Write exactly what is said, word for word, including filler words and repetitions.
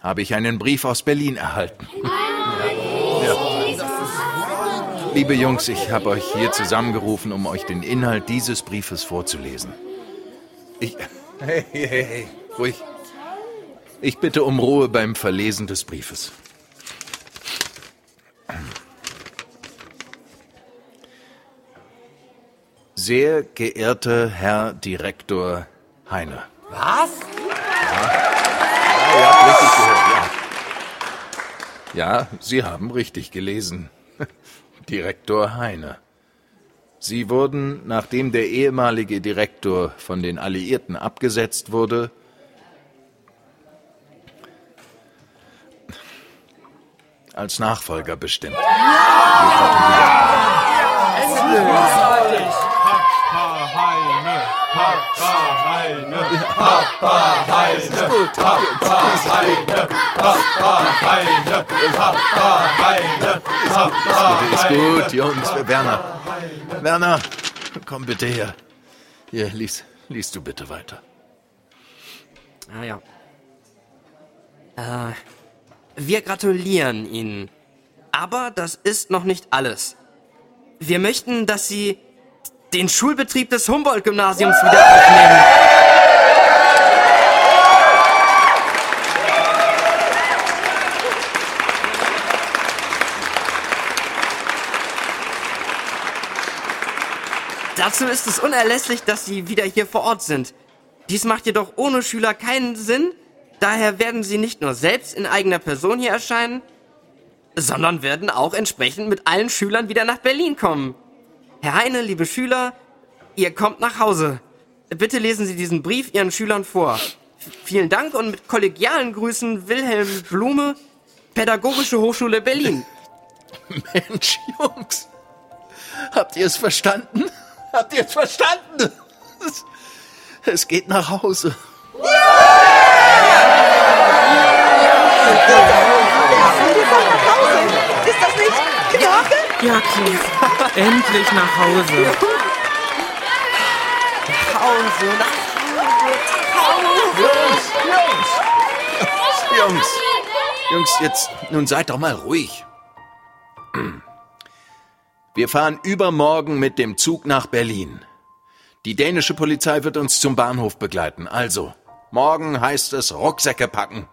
habe ich einen Brief aus Berlin erhalten. Ja. Liebe Jungs, ich habe euch hier zusammengerufen, um euch den Inhalt dieses Briefes vorzulesen. Ich... Hey, hey, hey, ruhig. Ich bitte um Ruhe beim Verlesen des Briefes. Sehr geehrter Herr Direktor Heine. Was? Ja, ja, richtig gehört, ja. Ja, Sie haben richtig gelesen. Direktor Heine. Sie wurden, nachdem der ehemalige Direktor von den Alliierten abgesetzt wurde, als Nachfolger bestimmt. Papa Heine, Papa Heine, Papa Heine, Papa Heine, Papa Heine, Papa Heine, Papa Heine. Ist gut, Jungs. Werner, Werner, komm bitte her. Hier, lies, liest du bitte weiter. Ah ja. Äh, wir gratulieren Ihnen. Aber das ist noch nicht alles. Wir möchten, dass Sie den Schulbetrieb des Humboldt-Gymnasiums wieder aufnehmen. Dazu ist es unerlässlich, dass Sie wieder hier vor Ort sind. Dies macht jedoch ohne Schüler keinen Sinn. Daher werden Sie nicht nur selbst in eigener Person hier erscheinen, sondern werden auch entsprechend mit allen Schülern wieder nach Berlin kommen. Herr Heine, liebe Schüler, ihr kommt nach Hause. Bitte lesen Sie diesen Brief Ihren Schülern vor. F- vielen Dank und mit kollegialen Grüßen Wilhelm Blume, Pädagogische Hochschule Berlin. Mensch, Jungs, habt ihr es verstanden? Habt ihr es verstanden? Es, es geht nach Hause. Ist das nicht Knorke? Ja, Klaus. Endlich nach Hause. Nach Hause, nach Jungs, Jungs, Jungs, Jungs, jetzt, nun seid doch mal ruhig. Wir fahren übermorgen mit dem Zug nach Berlin. Die dänische Polizei wird uns zum Bahnhof begleiten. Also, morgen heißt es Rucksäcke packen.